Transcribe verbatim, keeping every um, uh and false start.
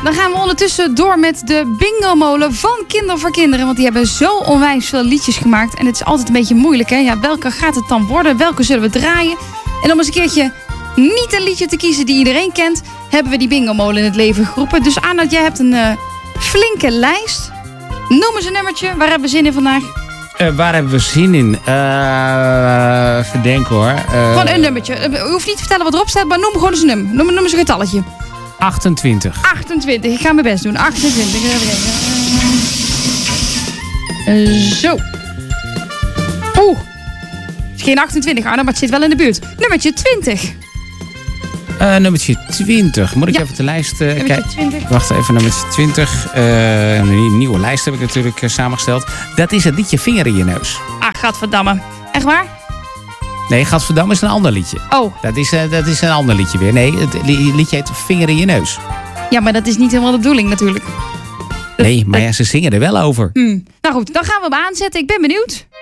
dan gaan we ondertussen door met de bingo-molen van Kinder voor Kinderen. Want die hebben zo onwijs veel liedjes gemaakt. En het is altijd een beetje moeilijk, hè? Ja, welke gaat het dan worden? Welke zullen we draaien? En om eens een keertje niet een liedje te kiezen die iedereen kent, hebben we die bingo-molen in het leven geroepen. Dus Arnoud, jij hebt een uh, flinke lijst. Noem eens een nummertje. Waar hebben we zin in vandaag? Uh, waar hebben we zin in? Uh, even denken hoor. Uh, gewoon een nummertje. Je hoeft niet te vertellen wat erop staat, maar noem gewoon eens een nummer. Noem, noem eens een getalletje. achtentwintig. achtentwintig. Ik ga mijn best doen. achtentwintig. Uh, zo. Oeh. Het is geen achtentwintig, Arno, maar het zit wel in de buurt. Nummertje twintig. Uh, nummertje twintig. Moet ik ja. even de lijst uh, kijken? twintig. Wacht even, nummertje twintig. Uh, een nieuwe lijst heb ik natuurlijk uh, samengesteld. Dat is het liedje Vinger in je neus. Ah, gadverdamme. Echt waar? Nee, Gadverdamme is een ander liedje. Oh. Dat is, uh, dat is een ander liedje weer. Nee, het liedje heet Vinger in je neus. Ja, maar dat is niet helemaal de bedoeling natuurlijk. Nee, maar ja, ze zingen er wel over. Hmm. Nou goed, dan gaan we hem aanzetten. Ik ben benieuwd.